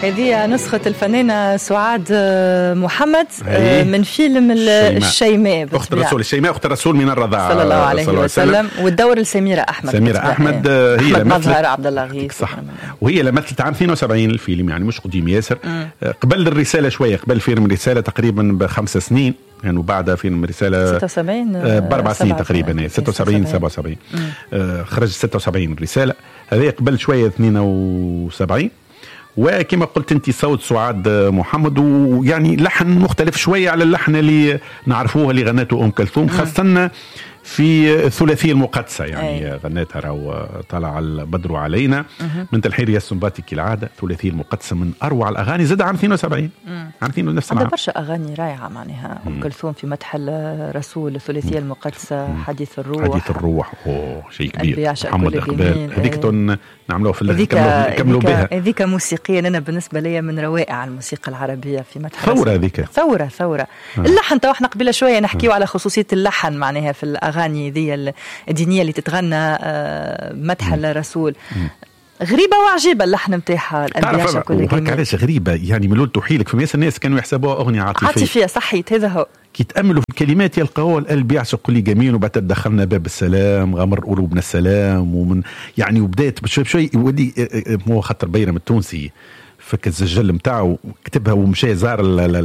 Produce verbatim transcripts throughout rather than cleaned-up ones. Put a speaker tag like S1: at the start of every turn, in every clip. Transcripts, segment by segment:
S1: هذه نسخة الفنانة سعاد محمد من فيلم الشيماء،
S2: أخت الرسول. الشيماء أخت الرسول من الرضاعة
S1: صلى الله عليه وسلم. والدور لسميرة أحمد.
S2: سميرة أحمد
S1: هي أحمد مظهر عبد الله غيث
S2: صح. وهي لمثلت عام اثنين وسبعين الفيلم، يعني مش قديم ياسر. م. قبل الرسالة شوية، قبل فيلم الرسالة تقريبا بخمس سنين يعني، وبعد فيلم الرسالة
S1: ستة وسبعين
S2: بأربع سنين تقريبا، ستة وسبعين سبعة وسبعين خرج ستة وسبعين الرسالة. هذه قبل شوية اثنين وسبعين. وكما قلت انت صوت سعاد محمد، ويعني لحن مختلف شوية على اللحن اللي نعرفوه اللي غنته أم كلثوم، خاصة في الثلاثية المقدسة يعني. أي. غنتها راهو طلع البدر علينا من تلحين رياض السنباطي كالعادة. الثلاثية المقدسة من أروع الأغاني، زاد عام اثنين وسبعين. عام اثنين نفس العام.
S1: عندها برشا أغاني رائعة معناها أم كلثوم في مدح الرسول. الثلاثية المقدسة، حديث الروح.
S2: حديث الروح أوه شيء كبير. محمد إقبال هذيك تون نعملوها في اللي كملوا بها.
S1: هذيك موسيقيا أنا بالنسبة لي من روائع الموسيقى العربية في مدح
S2: ثورة. هذيك
S1: ثورة ثورة. آه. اللحن تو احنا قبل شوية نحكيو على خصوصية اللحن معناها في الأغاني ذي الدينية اللي تتغنى مدح الرسول. غريبة وعجيبة اللحن متاعها.
S2: تعرف وهيك علاش غريبة يعني؟ ملول تحيلك في ناس الناس كانوا يحسبوها أغنية عاطفية
S1: عاطفية صحيت. هذا هو
S2: كي تأملوا في الكلمات يلقاوها القلب يعشق كل جميل، وبعد دخلنا باب السلام غمر قلوبنا السلام، ومن يعني وبدأت بشوي بشوي يولي هو خاطر بيرم التونسي فك الزجل متاعه كتبها ومشى زار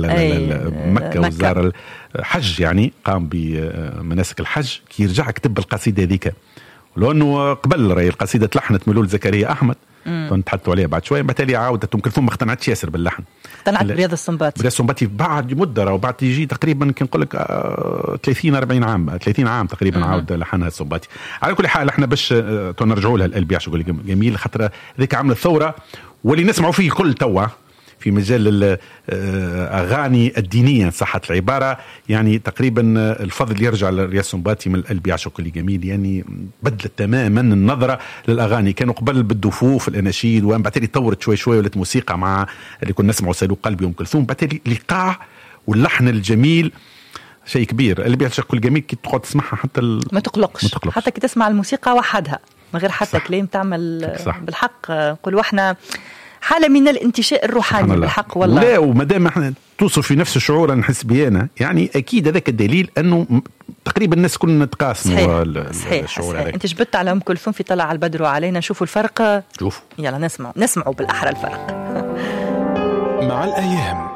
S2: مكة وزار الحج، يعني قام بمناسك الحج. كي يرجع كتب القصيدة ذيك، لأنه قبل راهي القصيدة تلحنت ملول زكريا أحمد، فنتحدثوا عليها بعد شوية. بالتالي عاودت أم كلثوم ما اقتنعتش ياسر باللحن،
S1: اقتنعت برياض السنباطي.
S2: برياض السنباطي بعد مدة، وبعد يجي تقريبا كي نقول لك ثلاثين أربعين عام ثلاثين عام تقريبا عاود لحنها السنباطي. على كل حال احنا باش نرجعوا لها القلب يعشق جميل، خاطر ذيك عملت ثورة واللي نسمعوا فيه كل توا في مجال الأغاني الدينية صحت العبارة. يعني تقريبا الفضل يرجع لرياض السنباطي من القلب يعشق كل جميل، يعني بدلت تماما النظرة للأغاني. كانوا قبل بالدفوف الأناشيد، وأن بعتالي طورت شوي شوي ولت موسيقى مع اللي كنا نسمعوا سالو قلبي أم كلثوم. بعتالي الإيقاع واللحن الجميل شيء كبير. اللي بيعشق كل جميل كي تقعد تسمعها حتى ال...
S1: ما تقلقش، حتى كي تسمع الموسيقى وحدها من غير حتى كلام تعمل صح. بالحق نقولوا احنا حالة من الانتشاء الروحاني بالحق والله.
S2: لا ومادام احنا توصف في نفس الشعور انا نحس بيانا، يعني اكيد هذاك الدليل انه تقريبا الناس كلنا نتقاسموا الشعور هذاك.
S1: انت جبت على ام كلثوم في طلع البدر علينا، نشوفوا الفرق.
S2: شوفوا
S1: يلا نسمع نسمعوا بالاحرى الفرق.
S3: مع الايام